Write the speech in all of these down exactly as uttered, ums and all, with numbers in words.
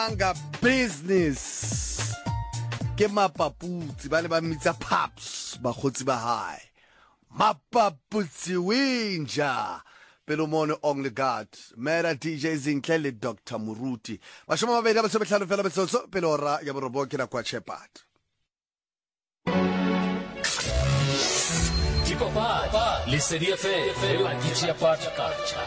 Manga business. Ke mapaputsi ba le ba mitsa paps ba khotsi ba hae. Mapaputsi winja. Pelo mono only God. Mera D J Zinhle le Doctor Muruti. Bashoma ba bedi ba sebehlano fela betsoso pelo ra ya borobo ke na kwa Shepherd. Papa, Lisseria Fe, la Gicia Parcha Calcia.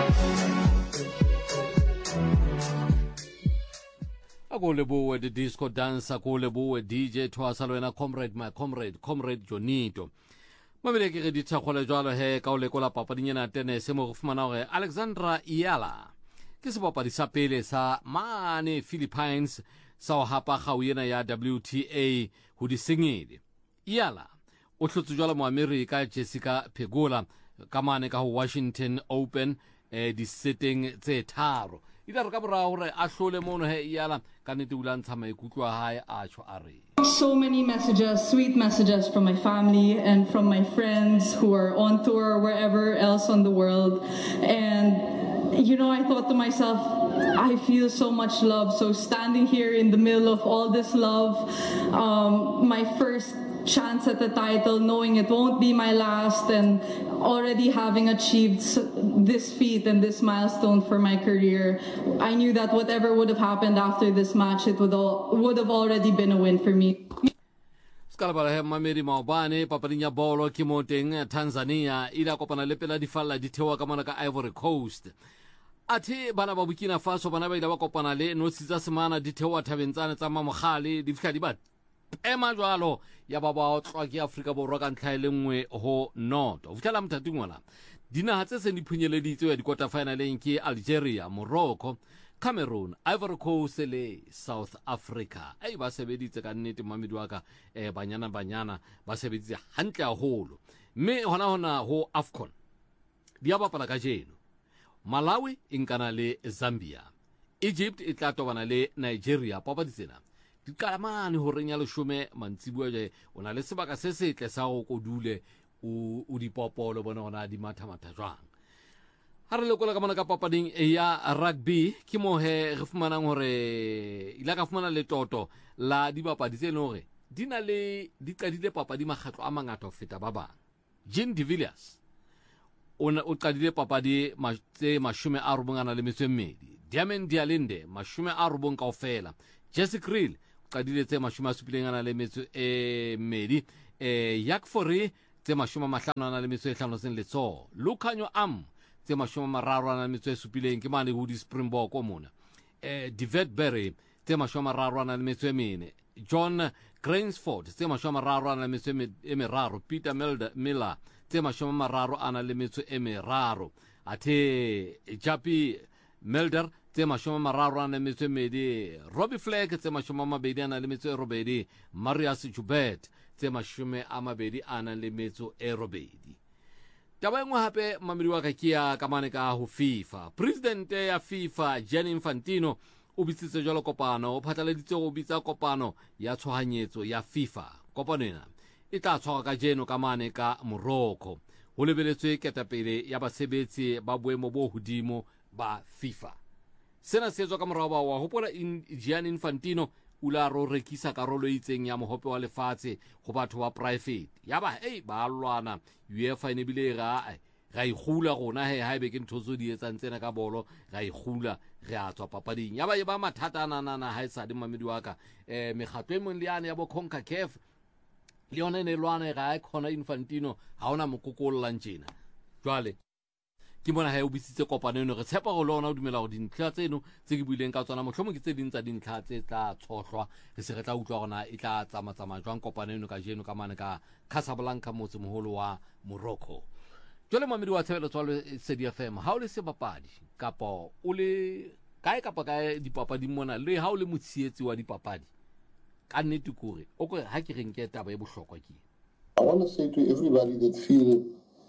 Akolebo the disco dance, akolebo D J Twasalwena, comrade, my comrade, comrade Jonito. Mamile ke di tshakgole jwalo he ka o lekola papadinyana tene se mo go fumana gore Alexandra Iala ke sebapadi sa pele sa mane Philippines sa o hapa gauena ya W T A ho di sengele. Iala o tlhotse jwala mo America Jessica Pegula ka mane ka ho Washington Open eh, di setting tse tharo ida re ka bora hore a hlole mono he Iala ka nete ulantsha maikutlo a hae a tshwa a re. So many messages, sweet messages from my family and from my friends who are on tour or wherever else on the world. And, you know, I thought to myself, I feel so much love. So standing here in the middle of all this love, um, my first chance at the title, knowing it won't be my last, and already having achieved this feat and this milestone for my career, I knew that whatever would have happened after this match, it would all, would have already been a win for me. Skalabala he mamedi maobane papadinya bolo kimoteng Tanzania ila kopana le pela di falla di thewa ka mona ka Ivory Coast. Athe bana ba Burkina Faso bana ba ila ba kopana le no tsitsa semana di thewa thabentsane tsa mamogale di fika di ba ema jwalo ya ba ba tswa ke Afrika Borwa ka ntlha ile nngwe ho not o fitala mthati ngwana dinaha tse se di phunyeleditswe ya di quarter finaleng ke Algeria, Morocco, Cameroon, Ivory Coast le South Africa. Ai ba sebeditse ka nnete mamedi wa ka eh banyana banyana ba sebeditse hantle haholo mme hona hona ho AFCON di aba pala ka jeno. Malawi inkana le Zambia, Egypt e tla tobana le Nigeria papadi tsena di kalamane ho renya le shome mantsibuwa je ona le sebaka se setle sa go kodule o o dipopolo bona ona di mathamatha jwang ha re lekola ka mona ka papading ya rugby ke mo he re fumanang hore ila ka fumana le toto la dibapadi tse nore di na le di qadile papadi magatlo a mangata ho feta ba bang. Jean de Villiers ona o qadile papadi ma tse mashome a robongana le metso e mmedi. Diamond Dialinde mashome a robong kaofela. Jesse Krill qadile tse mashome a supilengana le metso e mmedi. eh Yak Fore tse mashome a mahlano ana le metso e hlano sen letso. Lukanyo Am tse mashome a mararo ana le metso e supileng ke mane ho di Springbok o mona. eh Divet Berry tse mashome a mararo ana le metso e mene. John Grainsford tse mashome a mararo ana le metso e meraro. Peter Milder Miller tse mashome a mararo ana le metso e meraro. Athe Japi Melder tse mashome a mararo ana le metso e medi. Robbie Fleck tse mashome a mabedi ana le metso e robedi. Marius Jubet tse mashome a mabedi ana le metso e robedi. Taba engwe hape mamedi wa ka ke ya ka mane ka ho FIFA. President ya FIFA Gianni Infantino o bitsitse jwalo kopano o phatlaleditse go bitsa kopano ya tshwahanyetso ya FIFA. Kopano ena e tla tshwara ka jeno ka mane ka Morocco ho lebeletswe ketapele ya basebetsi ba boemo bo hodimo ba FIFA. Sena se etswa ka morao ba wa hopola Gianni Infantino ula ro rekisa karolo itseng ya mohope wa lefatshe go batho ba private ya ba hey ba lwana UEFA ine bile ga ga igula gona he ha be ke nthozo di etsang tsena ka bolo ga igula re a tswa papading ya ba e ba mathata nana na ha isa di mamedi wa ka eh megatlo e mong le yana ya bo CONCACAF le yona ne lwana ga e khona Infantino ha ona mokokolla ntjena jwale ke bona ha e obisitse kopano eno re tshepa go lona o dumela go dintlha tseno tse ke buileng ka tsona mohlomong ke tse ding tsa dintlha tse tla tshohlwa re se re tla utlwa gona e tla tsamatsama jwang kopano eno ka jeno ka mane ka Casablanca motse moholo wa Morocco. Jole mamedi wa tshebelo tswalo Sedi F M ha o le sebapadi kapa o le kae kapa kae dipapadi mona le ha o le motsietsi wa dipapadi ka nnete kore o go ha ke reng ke taba e bohlokwa ke I want to say to everybody that feel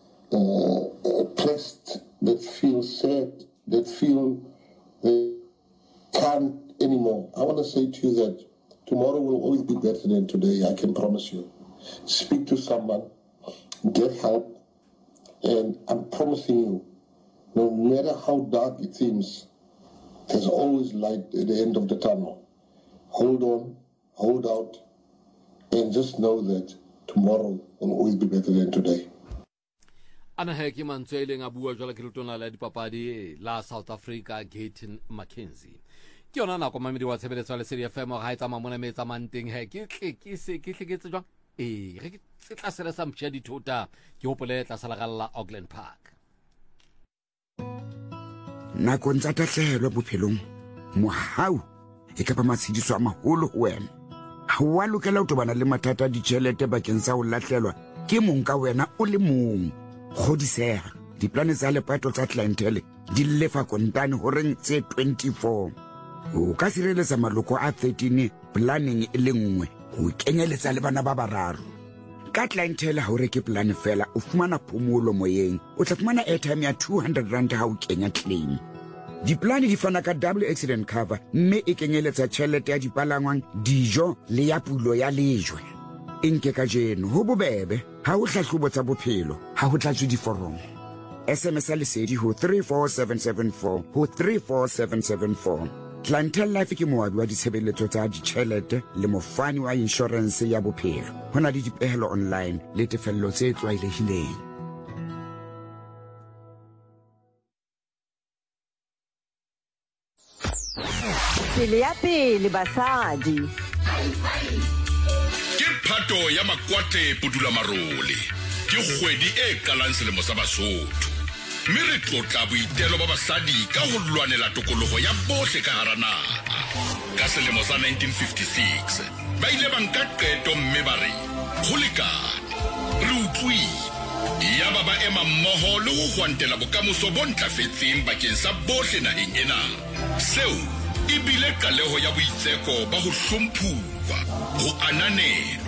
uh, oppressed, that feel sad, that feel they can't anymore, I want to say to you that tomorrow will always be better than today, I can promise you. Speak to someone, get help, and I'm promising you, no matter how dark it seems, there's always light at the end of the tunnel. Hold on, hold out, and just know that tomorrow will always be better than today. Ana he ke mantswe le nga bua jwala ke letona la dipapadi la South Africa Gayton McKenzie. Ke yona nako mamedi wa tshebeletso le City F M ga itsa mamona metsa manteng he ke ke se ke tleketse jwang eh re ke tla sela sa mpsha dithota ke hopole tla sala galla Auckland Park. Nako ntsa tahlelo bophelong mohau e ka ba matshidiso a maholo ho wena ha wa lokela ho tobana le mathata a ditjhelete bakeng sa ho lahlelwa ke mong ka wena o le mong kgodiseha diplane tsa lepato tsa clientele di lefa kontane ho reng tse twenty-four o ka sireletsa maloko a thirteen planning e le nngwe ho kenyeletsa le bana ba bararo ka clientele ha o reke plan fela o fumana phomolo moyeng o tla fumana airtime ya two hundred rand ha o kenya claim. Diplane di fana ka double accident cover mme e kenyeletsa tjhelete ya dipalangwang dijo le ya pulo ya lejwe enke ka jeno ho bobebe ha o hlahlobo tsa bophelo ha ho tlatswe diforomo S M S lesedi ho three four seven seven four ho three four seven seven four. Clientele Life ke moabi wa ditshebeletso tsa ditjhelete le mofani wa insurance ya bophelo hona le dipehelo online le tefello tse tlwaelehileng. Pele ya pele basadi ke phato ya makwate Pudula Marole ke kgwedi e kalang selemo sa Basotho mme re tlotla boitelo ba basadi ka ho lwanela tokoloho ya bohle ka hara naha ka selemo sa nineteen fifty-six ba ile ba nka qeto mme ba re ho lekane re utlwile ya ba ba ema mmoho le ho hwantela bokamoso bo ntlafetseng bakeng sa bohle naheng ena seo ibile kaleho ya boitseko ba ho hlomphuwa ho ananelwa